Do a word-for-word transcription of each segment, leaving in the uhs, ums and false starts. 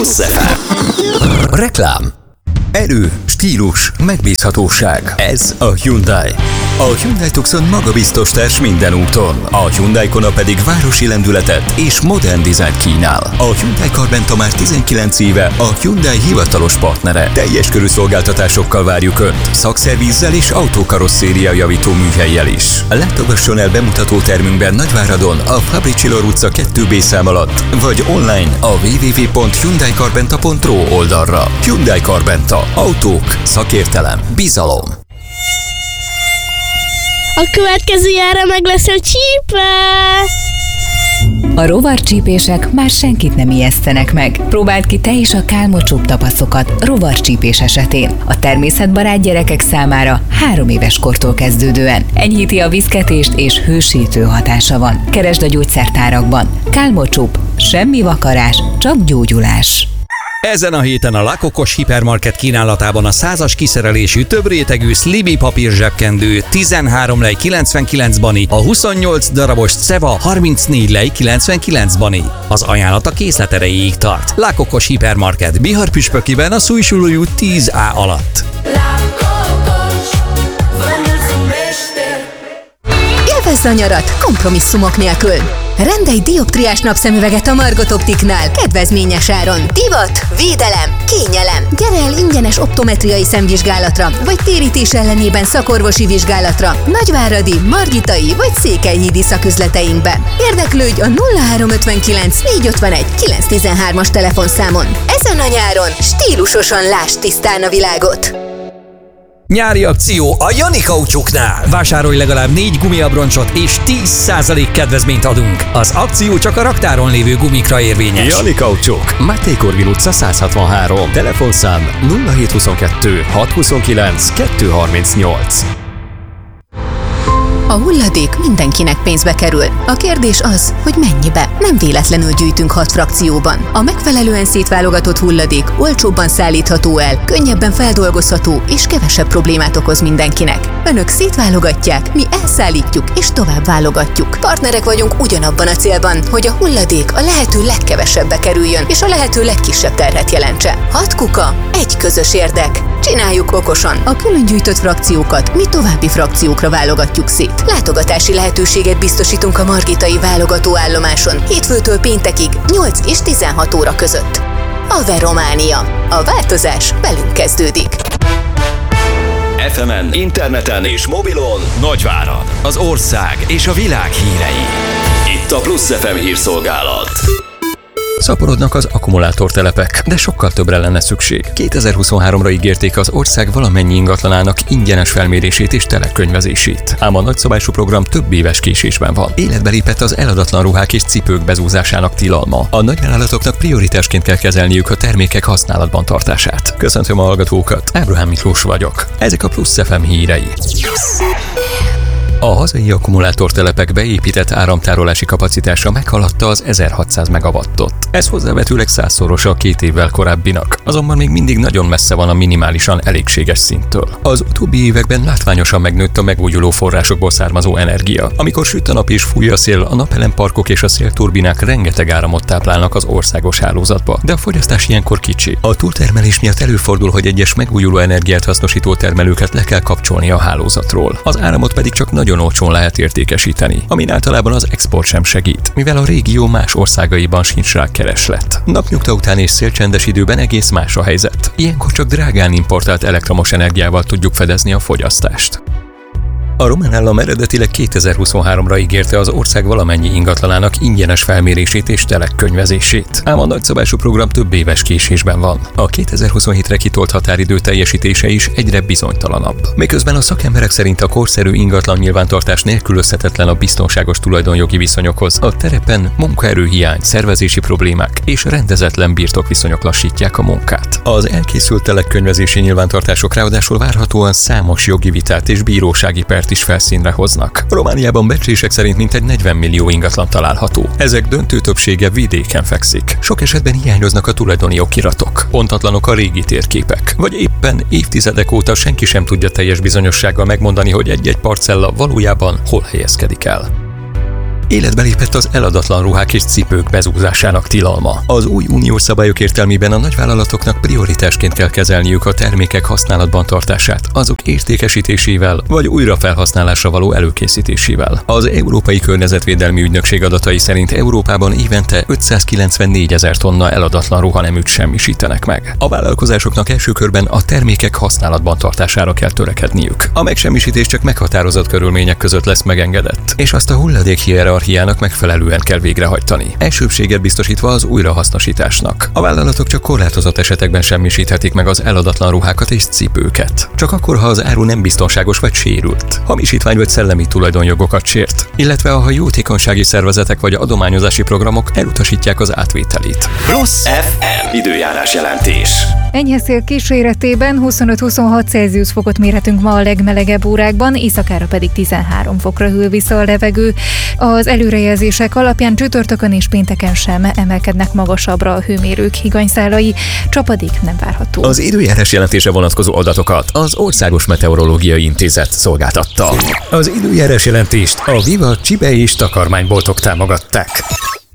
Plusz ef em. Reklám. Erő, stílus, megbízhatóság. Ez a Hyundai. A Hyundai Tucson magabiztos társ minden úton. A Hyundai Kona pedig városi lendületet és modern dizájnt kínál. A Hyundai Carventa már tizenkilenc éve a Hyundai hivatalos partnere. Teljes körű szolgáltatásokkal várjuk Önt, szakszervízzel és autókarosszéria javító műhellyel is. Látogasson el bemutató termünkben Nagyváradon, a Fabricilor utca kettő B szám alatt, vagy online a double-u double-u double-u pont hyundai carventa pont ro oldalra. Hyundai Carventa. Autók, szakértelem, bizalom. A következő jára meg lesz a csípe! A rovarcsípések már senkit nem ijesztenek meg. Próbáld ki te is a kálmocsúp tapaszokat rovarcsípés esetén. A természetbarát gyerekek számára három éves kortól kezdődően. Enyhíti a viszketést és hősítő hatása van. Keresd a gyógyszertárakban. Kálmocsúp, semmi vakarás, csak gyógyulás. Ezen a héten a Lakokos Hipermarket kínálatában a százas kiszerelésű több rétegű Sliby papír zsebkendő tizenhárom lej kilencvenkilenc bani, a huszonnyolc darabos Ceva harmincnégy lej kilencvenkilenc bani. Az ajánlat a készlet erejéig tart. Lakokos Hipermarket Bihar-Püspökiben a Szújsulói út tíz á alatt. Élvezd a nyarat kompromisszumok nélkül! Rendelj dioptriás napszemüveget a Margot Optiknál kedvezményes áron. Divat, védelem, kényelem. Gyere el ingyenes optometriai szemvizsgálatra, vagy térítés ellenében szakorvosi vizsgálatra Nagyváradi, Margitai vagy Székelyhídi szaküzleteinkben. Érdeklődj a nulla három ötvenkilenc négyszázötvenegy kilencszáztizenhármas telefonszámon. Ezen a nyáron stílusosan lásd tisztán a világot. Nyári akció a Jani Kaucsuknál. Vásárolj legalább négy gumiabroncsot és tíz százalék kedvezményt adunk. Az akció csak a raktáron lévő gumikra érvényes. Jani Kaucsuk, Máté Korvin utca száz hatvanhárom. Telefonszám nulla hét huszonkettő hatszázhuszonkilenc kétszázharmincnyolc. A hulladék mindenkinek pénzbe kerül. A kérdés az, hogy mennyibe. Nem véletlenül gyűjtünk hat frakcióban. A megfelelően szétválogatott hulladék olcsóbban szállítható el, könnyebben feldolgozható és kevesebb problémát okoz mindenkinek. Önök szétválogatják, mi elszállítjuk és tovább válogatjuk. Partnerek vagyunk ugyanabban a célban, hogy a hulladék a lehető legkevesebbe kerüljön és a lehető legkisebb terhet jelentse. Hat kuka, egy közös érdek. Csináljuk okosan. A külön gyűjtött frakciókat mi további frakciókra válogatjuk szét. Látogatási lehetőséget biztosítunk a Margitai válogatóállomáson hétfőtől péntekig nyolc és tizenhat óra között. Ave Románia. A változás velünk kezdődik. ef emen, interneten és mobilon Nagyvárad, az ország és a világ hírei. Itt a Plusz ef em hírszolgálat. Szaporodnak az akkumulátortelepek, de sokkal többre lenne szükség. kétezer-huszonháromra ígérték az ország valamennyi ingatlanának ingyenes felmérését és telekönyvezését. Ám a nagyszabású program több éves késésben van. Életbe lépett az eladatlan ruhák és cipők bezúzásának tilalma. A nagyvállalatoknak prioritásként kell kezelniük a termékek használatban tartását. Köszöntöm a hallgatókat, Ábrahám Miklós vagyok. Ezek a Plusz ef em hírei. A hazai akkumulátortelepek beépített áramtárolási kapacitása meghaladta az ezerhatszáz megawattot. Ez hozzávetőleg százszorosa a két évvel korábbinak, azonban még mindig nagyon messze van a minimálisan elégséges szinttől. Az utóbbi években látványosan megnőtt a megújuló forrásokból származó energia. Amikor süt a nap és fúj a szél, a napelemparkok és a szélturbinák rengeteg áramot táplálnak az országos hálózatba, de a fogyasztás ilyenkor kicsi. A túltermelés miatt előfordul, hogy egyes megújuló energiát hasznosító termelőket le kell kapcsolni a hálózatról. Az áramot pedig csak nagyon olcsón lehet értékesíteni, amin általában az export sem segít, mivel a régió más országaiban sincs rá kereslet. Napnyugta után és szélcsendes időben egész más a helyzet. Ilyenkor csak drágán importált elektromos energiával tudjuk fedezni a fogyasztást. A román állam eredetileg kétezer-huszonháromra ígérte az ország valamennyi ingatlanának ingyenes felmérését és telekönyvezését. Ám a nagyszabású program több éves késésben van. A kétezer-huszonhétre kitolt határidő teljesítése is egyre bizonytalanabb. Miközben a szakemberek szerint a korszerű ingatlan nyilvántartás nélkülözhetetlen a biztonságos tulajdonjogi viszonyokhoz, a terepen munkaerőhiány, szervezési problémák és rendezetlen birtokviszonyok lassítják a munkát. Az elkészült telekönyvezési nyilvántartások ráadásul várhatóan számos jogi vitát és bírósági pert is felszínre hoznak. Romániában becslések szerint mintegy negyven millió ingatlan található. Ezek döntő többsége vidéken fekszik. Sok esetben hiányoznak a tulajdoni okiratok, pontatlanok a régi térképek, vagy éppen évtizedek óta senki sem tudja teljes bizonyossággal megmondani, hogy egy-egy parcella valójában hol helyezkedik el. Életbe lépett az eladatlan ruhák és cipők bezúzásának tilalma. Az új uniós szabályok értelmében a nagyvállalatoknak prioritásként kell kezelniük a termékek használatban tartását, azok értékesítésével vagy újrafelhasználásra való előkészítésével. Az Európai Környezetvédelmi Ügynökség adatai szerint Európában évente ötszázkilencvennégy ezer tonna eladatlan ruhaneműt semmisítenek meg. A vállalkozásoknak első körben a termékek használatban tartására kell törekedniük. A megsemmisítés csak meghatározott körülmények között lesz megengedett, és azt a hulladék hierarchiának megfelelően kell végrehajtani, elsőbséget biztosítva az újrahasznosításnak. A vállalatok csak korlátozott esetekben semmisíthetik meg az eladatlan ruhákat és cipőket. Csak akkor, ha az áru nem biztonságos vagy sérült, hamisítvány vagy szellemi tulajdonjogokat sért, illetve ha jótékonysági szervezetek vagy adományozási programok elutasítják az átvételét. Plusz ef em időjárás jelentés. Enyhe szél kíséretében huszonöt-huszonhat Celsius fokot mérhetünk ma a legmelegebb órákban, éjszakára pedig tizenhárom fokra hűl vissza a levegő. Az előrejelzések alapján csütörtökön és pénteken sem emelkednek magasabbra a hőmérők higanyszálai, csapadék nem várható. Az időjárás jelentése vonatkozó adatokat az Országos Meteorológiai Intézet szolgáltatta. Az időjárás jelentést a Viva Csibe és takarmányboltok támogatták.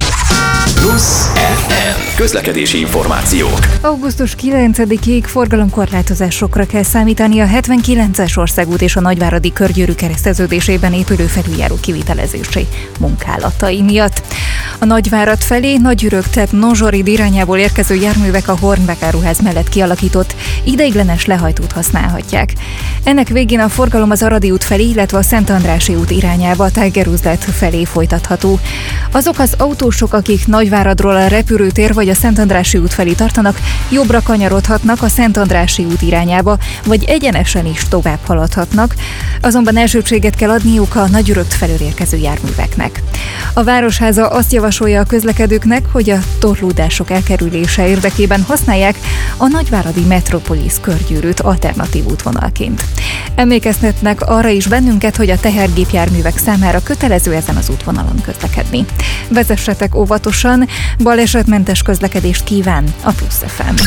Plusz ef em közlekedési információk. augusztus kilencedikéig forgalomkorlátozásokra kell számítani a hetvenkilences országút és a Nagyváradi Körgyűrű kereszteződésében épülő felüljáró kivitelezési munkálatai miatt. A Nagyvárad felé Nagyürög, tehát Nozsorid irányából érkező járművek a Hornbeck áruház mellett kialakított ideiglenes lehajtót használhatják. Ennek végén a forgalom az Aradi út felé, illetve a Szent Andrássy út irányába a Tigeruzlet felé folytatható. Azok az autósok, akik Nagyváradról a repülőtér vagy a Szent Andrássy út felé tartanak, jobbra kanyarodhatnak a Szent Andrássy út irányába, vagy egyenesen is tovább haladhatnak, azonban elsőbséget kell adniuk a Nagyürögt felől érkező járműveknek. A Városháza azt javasolja a közlekedőknek, hogy a torlódások elkerülése érdekében használják a Nagyváradi Metropolis körgyűrűt alternatív útvonalként. Emlékeztetnek arra is bennünket, hogy a tehergépjárművek számára kötelező ezen az útvonalon közlekedni. Vezessetek óvatosan, balesetmentes közlekedést kíván a Plusz ef em.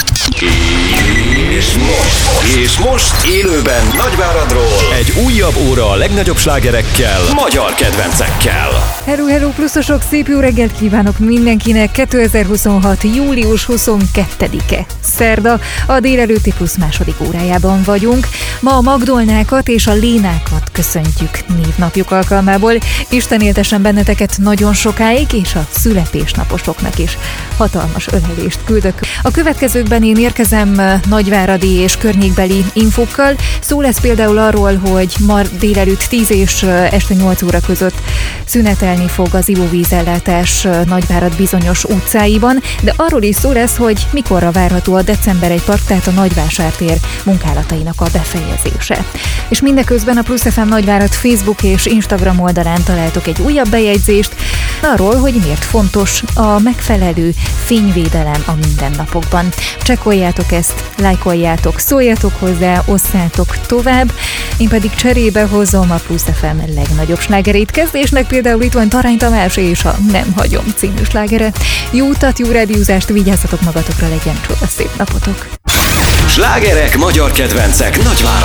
És most, és most élőben Nagyváradról egy újabb óra a legnagyobb slágerekkel, magyar kedvencekkel. Hello, hello, pluszosok, szép jó reggelt kívánok mindenkinek! kétezer-huszonhat. július huszonkettedike. Szerda, a délelőtti Plusz második órájában vagyunk. Ma a Magdolnákat és a Lénákat köszöntjük névnapjuk alkalmából. Isten éltessen benneteket nagyon sokáig, és a születésnaposoknak is hatalmas ölelést küldök. A következőkben én érkezem nagyváradi és környékbeli infókkal. Szó lesz például arról, hogy ma délelőtt tíz és este nyolc óra között szünetelni fog az ivóvízellátás Nagyvárad bizonyos utcáiban, de arról is szó lesz, hogy mikorra várható a december egy park, tehát a Nagyvásártér munkálatainak a befejezése. És mindeközben a Plusz ef em Nagyvárad Facebook és Instagram oldalán találtok egy újabb bejegyzést arról, hogy miért fontos a megfelelő fényvédelem a mindennapokban. Csekkoljátok ezt, lájkoljátok, szóljatok hozzá, osszátok tovább, én pedig cserébe hozom a Plusz ef em legnagyobb slágerét. Kezdésnek például itt van Tarány Tamás és a Nem hagyom című slágere. Jó utat, jó rádiózást, vigyázzatok magatokra, legyen csoda szép napotok! Slágerek magyar kedvencek Nagyvárad.